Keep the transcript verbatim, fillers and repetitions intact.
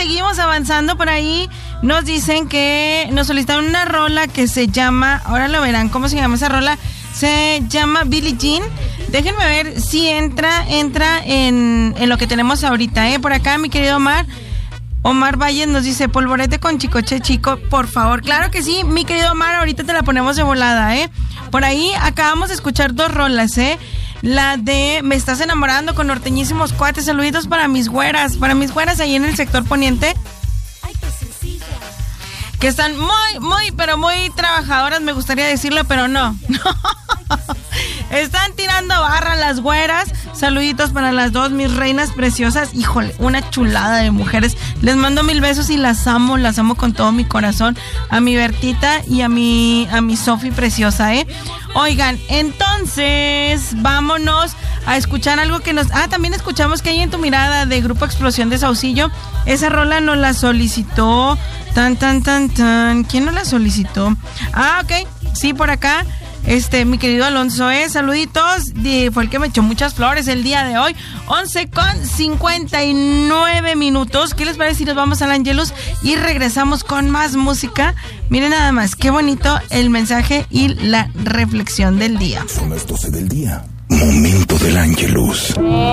seguimos avanzando por ahí. Nos dicen que nos solicitaron una rola que se llama, ahora lo verán, ¿cómo se llama esa rola? Se llama Billie Jean. Déjenme ver si entra, entra en, en lo que tenemos ahorita, ¿eh? Por acá, mi querido Omar. Omar Valles nos dice, polvorete con Chicoche Chico, por favor. Claro que sí, mi querido Omar, ahorita te la ponemos de volada, ¿eh? Por ahí acabamos de escuchar dos rolas, ¿eh? La de Me Estás Enamorando con Norteñísimos Cuates. Saluditos para mis güeras, para mis güeras ahí en el sector poniente. Que están muy, muy, pero muy trabajadoras, me gustaría decirlo, pero no. Están tirando barra las güeras. Saluditos para las dos, mis reinas preciosas. Híjole, una chulada de mujeres. Les mando mil besos y las amo, las amo con todo mi corazón. A mi Bertita y a mi, a mi Sofi preciosa, ¿eh? Oigan, entonces, vámonos a escuchar algo que nos... Ah, también escuchamos Que Hay en Tu Mirada de Grupo Explosión de Saucillo. Esa rola nos la solicitó... Tan, tan, tan, tan... ¿Quién nos la solicitó? Ah, ok, sí, por acá... Este, mi querido Alonso, eh, saluditos, de, fue el que me echó muchas flores el día de hoy. Once con cincuenta y nueve minutos. ¿Qué les parece si nos vamos al Angelus y regresamos con más música? Miren nada más, qué bonito el mensaje y la reflexión del día. Son las doce del día, momento del Angelus.